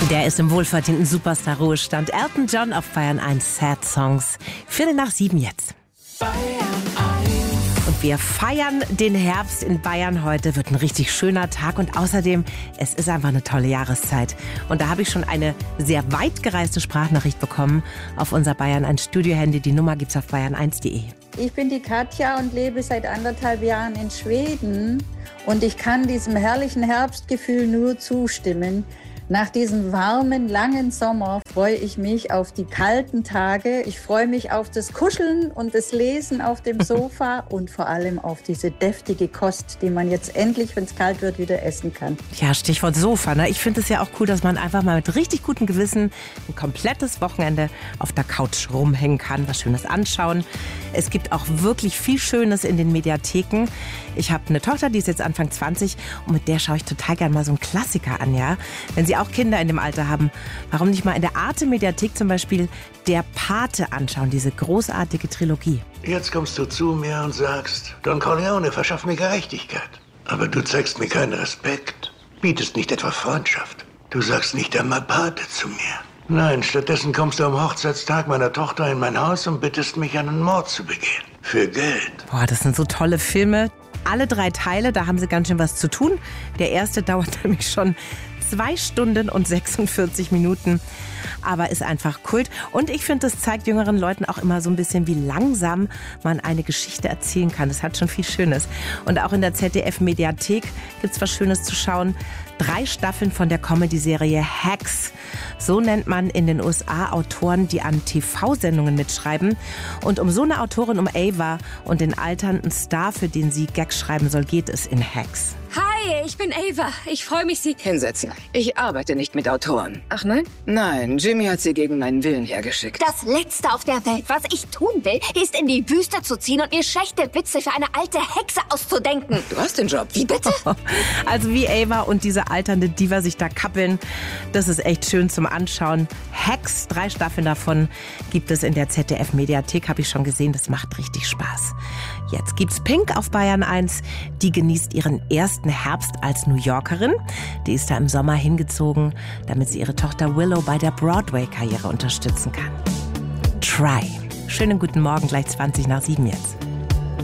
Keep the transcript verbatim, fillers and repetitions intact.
Der ist im wohlverdienten Superstar-Ruhestand. Elton John auf Bayern eins Sad Songs. Viertel nach sieben jetzt. Und wir feiern den Herbst in Bayern heute. Wird ein richtig schöner Tag und außerdem, es ist einfach eine tolle Jahreszeit. Und da habe ich schon eine sehr weit gereiste Sprachnachricht bekommen auf unser Bayern eins Studio-Handy. Die Nummer gibt's auf bayern eins punkt de. Ich bin die Katja und lebe seit anderthalb Jahren in Schweden. Und ich kann diesem herrlichen Herbstgefühl nur zustimmen. Nach diesem warmen, langen Sommer freue ich mich auf die kalten Tage. Ich freue mich auf das Kuscheln und das Lesen auf dem Sofa und vor allem auf diese deftige Kost, die man jetzt endlich, wenn es kalt wird, wieder essen kann. Ja, Stichwort Sofa, ne? Ich finde es ja auch cool, dass man einfach mal mit richtig gutem Gewissen ein komplettes Wochenende auf der Couch rumhängen kann, was Schönes anschauen. Es gibt auch wirklich viel Schönes in den Mediatheken. Ich habe eine Tochter, die ist jetzt Anfang zwanzig und mit der schaue ich total gerne mal so einen Klassiker an, ja? Wenn Sie auch Kinder in dem Alter haben, warum nicht mal in der Arte-Mediathek zum Beispiel Der Pate anschauen, diese großartige Trilogie. Jetzt kommst du zu mir und sagst, Don Corleone verschafft mir Gerechtigkeit. Aber du zeigst mir keinen Respekt, bietest nicht etwa Freundschaft. Du sagst nicht einmal Pate zu mir. Nein, stattdessen kommst du am Hochzeitstag meiner Tochter in mein Haus und bittest mich, einen Mord zu begehen. Für Geld. Boah, das sind so tolle Filme. Alle drei Teile, da haben sie ganz schön was zu tun. Der erste dauert nämlich schon zwei Stunden und sechsundvierzig Minuten. Aber ist einfach Kult. Und ich finde, das zeigt jüngeren Leuten auch immer so ein bisschen, wie langsam man eine Geschichte erzählen kann. Das hat schon viel Schönes. Und auch in der Z D F-Mediathek gibt's was Schönes zu schauen. Drei Staffeln von der Comedy-Serie Hacks. So nennt man in den U S A Autoren, die an T V-Sendungen mitschreiben. Und um so eine Autorin, um Ava und den alternden Star, für den sie Gags schreiben soll, geht es in Hacks. Hi, ich bin Ava. Ich freue mich, Sie... Hinsetzen. Ich arbeite nicht mit Autoren. Ach nein? Nein, Jimmy hat sie gegen meinen Willen hergeschickt. Das Letzte auf der Welt, was ich tun will, ist in die Wüste zu ziehen und mir schlechte Witze für eine alte Hexe auszudenken. Du hast den Job. Wie bitte? Also wie Ava und diese alternde Diva sich da kappeln, das ist echt schön zum Anschauen. Hacks, drei Staffeln davon gibt es in der Z D F-Mediathek, habe ich schon gesehen, das macht richtig Spaß. Jetzt gibt's Pink auf Bayern eins, die genießt ihren ersten Herbst als New Yorkerin. Die ist da im Sommer hingezogen, damit sie ihre Tochter Willow bei der Broadway-Karriere unterstützen kann. Try. Schönen guten Morgen, gleich zwanzig nach sieben jetzt.